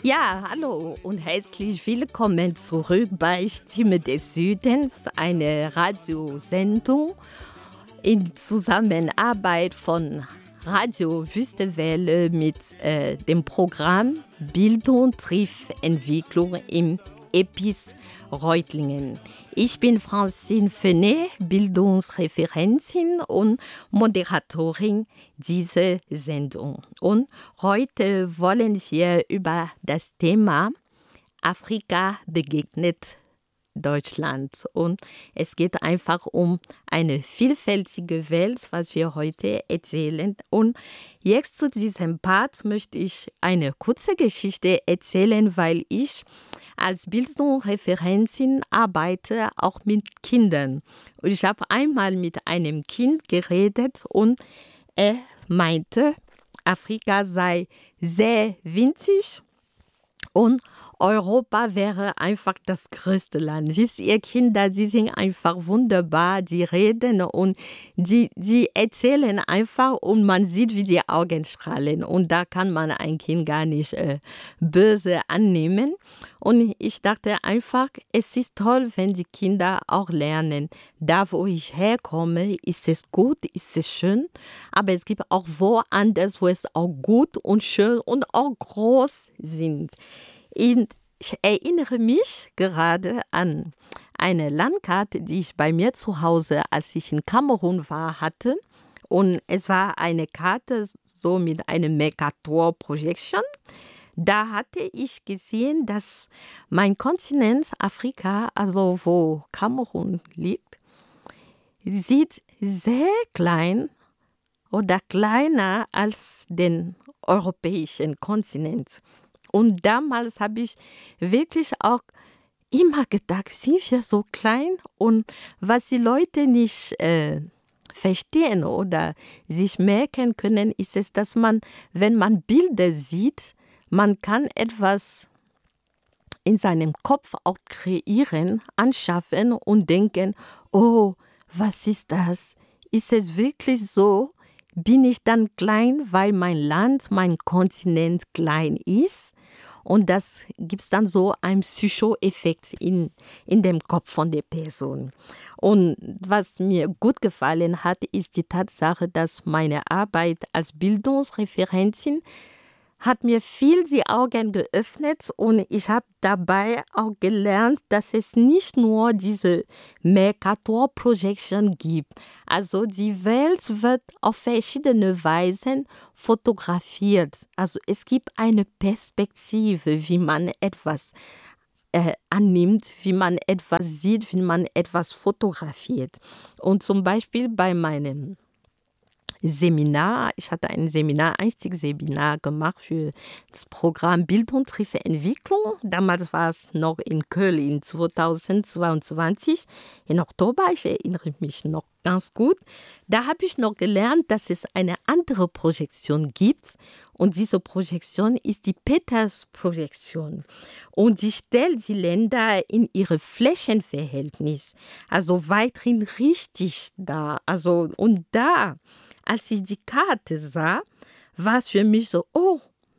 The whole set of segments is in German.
Ja, hallo und herzlich willkommen zurück bei Stimme des Südens, eine Radiosendung in Zusammenarbeit von Radio Wüstewelle mit dem Programm Bildung trifft Entwicklung im EPIS Reutlingen. Ich bin Francine Fenet, Bildungsreferentin und Moderatorin dieser Sendung. Und heute wollen wir über das Thema Afrika begegnet Deutschland. Und es geht einfach um eine vielfältige Welt, was wir heute erzählen. Und jetzt zu diesem Part möchte ich eine kurze Geschichte erzählen, weil ich als Bildungsreferentin arbeite auch mit Kindern. Und ich habe einmal mit einem Kind geredet und er meinte, Afrika sei sehr winzig und Europa wäre einfach das größte Land. Ihr Kinder, die sind einfach wunderbar, die reden und die erzählen einfach und man sieht, wie die Augen strahlen. Und da kann man ein Kind gar nicht böse annehmen. Und ich dachte einfach, es ist toll, wenn die Kinder auch lernen. Da, wo ich herkomme, ist es gut, ist es schön. Aber es gibt auch woanders, wo es auch gut und schön und auch groß sind. Ich erinnere mich gerade an eine Landkarte, die ich bei mir zu Hause, als ich in Kamerun war, hatte. Und es war eine Karte so mit einem Mercator-Projection. Da hatte ich gesehen, dass mein Kontinent Afrika, also wo Kamerun liegt, sieht sehr klein oder kleiner als den europäischen Kontinent. Und damals habe ich wirklich auch immer gedacht, sind wir so klein? Und was die Leute nicht verstehen oder sich merken können, ist es, dass man, wenn man Bilder sieht, man kann etwas in seinem Kopf auch kreieren, anschaffen und denken, oh, was ist das? Ist es wirklich so? Bin ich dann klein, weil mein Land, mein Kontinent klein ist? Und das gibt es dann so einen Psycho-Effekt in dem Kopf von der Person. Und was mir gut gefallen hat, ist die Tatsache, dass meine Arbeit als Bildungsreferentin hat mir viel die Augen geöffnet und ich habe dabei auch gelernt, dass es nicht nur diese Mercator-Projection gibt. Also die Welt wird auf verschiedene Weisen fotografiert. Also es gibt eine Perspektive, wie man etwas annimmt, wie man etwas sieht, wie man etwas fotografiert. Und zum Beispiel bei meinem Seminar. Ich hatte ein Einstiegsseminar gemacht für das Programm Bildung trifft Entwicklung. Damals war es noch in Köln in 2022, im Oktober. Ich erinnere mich noch ganz gut. Da habe ich noch gelernt, dass es eine andere Projektion gibt. Und diese Projektion ist die Peters-Projektion. Und sie stellt die Länder in ihre Flächenverhältnis, also weiterhin richtig da. Also, und da, als ich die Karte sah, war es für mich so, oh,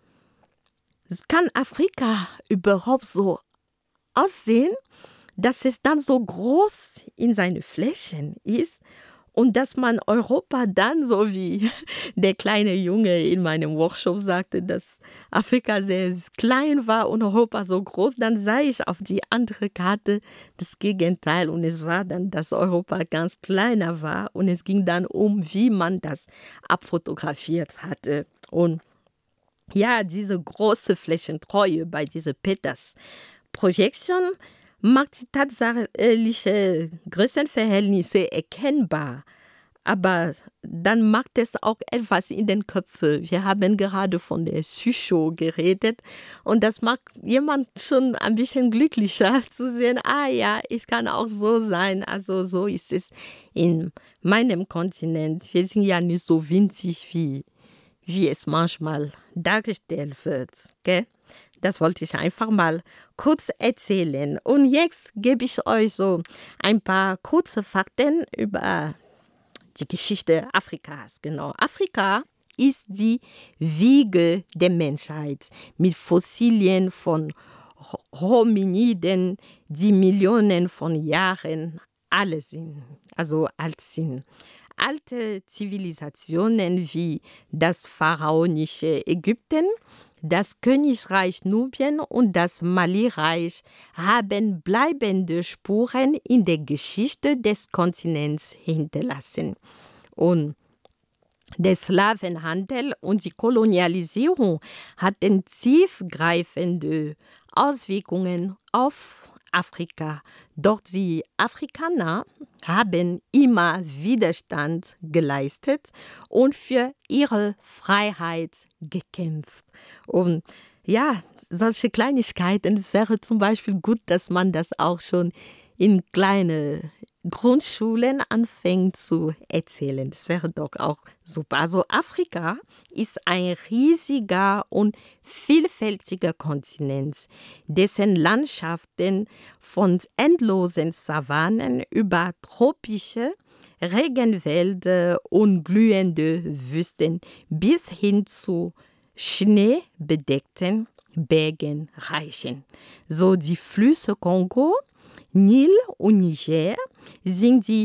kann Afrika überhaupt so aussehen, dass es dann so groß in seinen Flächen ist und dass man Europa dann, so wie der kleine Junge in meinem Workshop sagte, dass Afrika sehr klein war und Europa so groß, dann sah ich auf die andere Karte das Gegenteil und es war dann, dass Europa ganz kleiner war und es ging dann um, wie man das abfotografiert hatte. Und ja, diese große Flächentreue bei dieser Peters-Projection macht die tatsächliche Größenverhältnisse erkennbar. Aber dann macht es auch etwas in den Köpfen. Wir haben gerade von der Psycho geredet und das macht jemand schon ein bisschen glücklicher zu sehen, ah ja, ich kann auch so sein. Also so ist es in meinem Kontinent. Wir sind ja nicht so winzig, wie es manchmal dargestellt wird, gell? Das wollte ich einfach mal kurz erzählen. Und jetzt gebe ich euch so ein paar kurze Fakten über die Geschichte Afrikas. Genau, Afrika ist die Wiege der Menschheit mit Fossilien von Hominiden, die Millionen von Jahren alt sind. Alte Zivilisationen wie das pharaonische Ägypten, das Königreich Nubien und das Mali-Reich haben bleibende Spuren in der Geschichte des Kontinents hinterlassen. Und der Sklavenhandel und die Kolonialisierung hatten tiefgreifende Auswirkungen auf Afrika. Doch die Afrikaner haben immer Widerstand geleistet und für ihre Freiheit gekämpft. Und ja, solche Kleinigkeiten wäre zum Beispiel gut, dass man das auch schon in kleine Grundschulen anfängt zu erzählen. Das wäre doch auch super. Also Afrika ist ein riesiger und vielfältiger Kontinent, dessen Landschaften von endlosen Savannen über tropische Regenwälder und glühende Wüsten bis hin zu schneebedeckten Bergen reichen. So die Flüsse Kongo, Nil und Niger sind die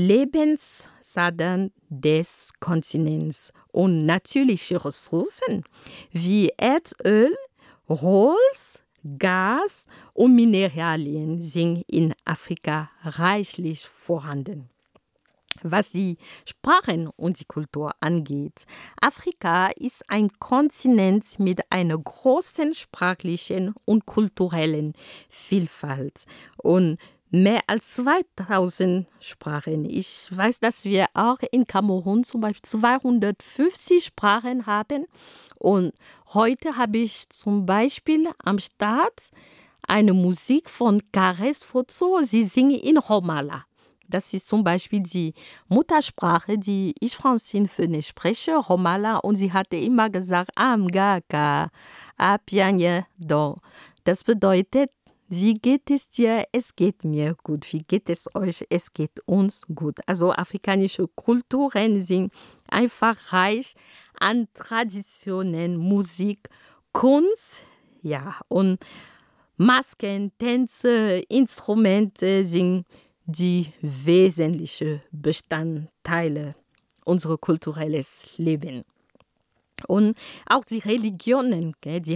Lebensadern des Kontinents und natürliche Ressourcen wie Erdöl, Holz, Gas und Mineralien sind in Afrika reichlich vorhanden. Was die Sprachen und die Kultur angeht, Afrika ist ein Kontinent mit einer großen sprachlichen und kulturellen Vielfalt und mehr als 2000 Sprachen. Ich weiß, dass wir auch in Kamerun zum Beispiel 250 Sprachen haben und heute habe ich zum Beispiel am Start eine Musik von Kares Fozo, sie singen in Romala. Das ist zum Beispiel die Muttersprache, die ich Francine Föhne spreche, Romala, und sie hatte immer gesagt, Amgaka, Apianye, do. Das bedeutet, wie geht es dir? Es geht mir gut. Wie geht es euch? Es geht uns gut. Also afrikanische Kulturen sind einfach reich an Traditionen, Musik, Kunst, ja, und Masken, Tänze, Instrumente sind die wesentlichen Bestandteile unseres kulturellen Lebens. Und auch die Religionen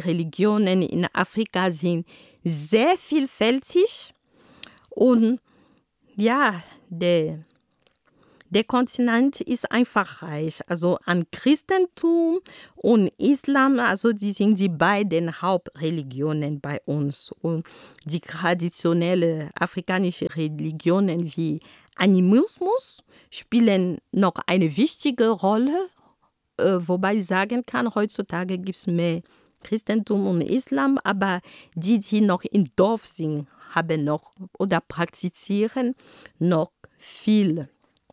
in Afrika sind sehr vielfältig und ja, der Kontinent ist einfach reich, also an Christentum und Islam, also die sind die beiden Hauptreligionen bei uns. Und die traditionellen afrikanischen Religionen wie Animismus spielen noch eine wichtige Rolle, wobei ich sagen kann, heutzutage gibt es mehr Christentum und Islam, aber die noch im Dorf sind, haben noch oder praktizieren noch viel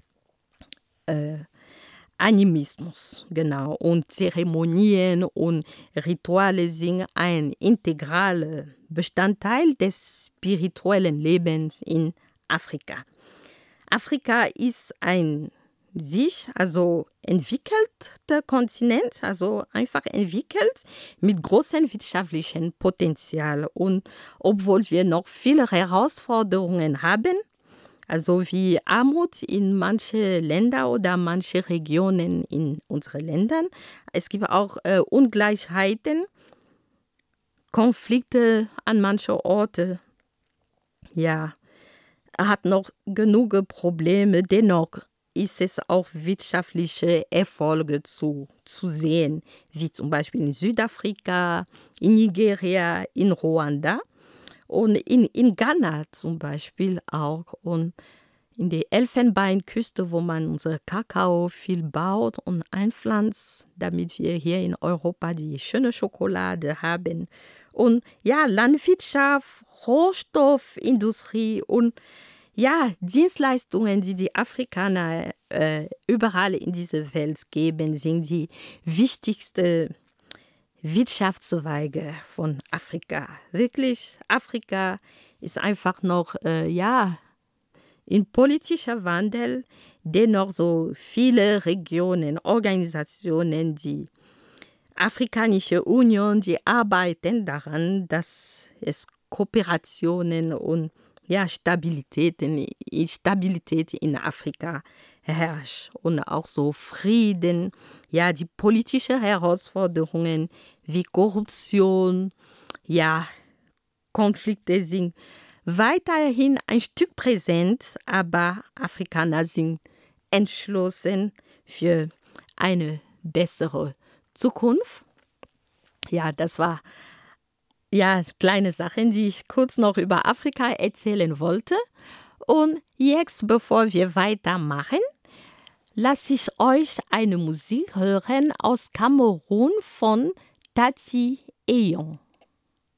Animismus, genau. Und Zeremonien und Rituale sind ein integraler Bestandteil des spirituellen Lebens in Afrika. Afrika ist ein entwickelter Kontinent, also einfach entwickelt mit großem wirtschaftlichen Potenzial. Und obwohl wir noch viele Herausforderungen haben, also wie Armut in manche Länder oder manche Regionen in unseren Ländern. Es gibt auch Ungleichheiten, Konflikte an manchen Orten. Ja, er hat noch genug Probleme. Dennoch ist es auch wirtschaftliche Erfolge zu sehen, wie zum Beispiel in Südafrika, in Nigeria, in Ruanda. Und in Ghana zum Beispiel auch und in der Elfenbeinküste, wo man unser Kakao viel baut und einpflanzt, damit wir hier in Europa die schöne Schokolade haben. Und ja, Landwirtschaft, Rohstoffindustrie und ja, Dienstleistungen, die die Afrikaner überall in dieser Welt geben, sind die wichtigsten Wirtschaftszweige von Afrika. Wirklich, Afrika ist einfach noch, in politischer Wandel dennoch so viele Regionen, Organisationen, die Afrikanische Union, die arbeiten daran, dass es Kooperationen und Stabilität in Afrika herrscht und auch so Frieden, die politischen Herausforderungen wie Korruption, Konflikte sind weiterhin ein Stück präsent, aber Afrikaner sind entschlossen für eine bessere Zukunft. Ja, das war kleine Sachen, die ich kurz noch über Afrika erzählen wollte. Und jetzt, bevor wir weitermachen, lasse ich euch eine Musik hören aus Kamerun von Tati Eyon.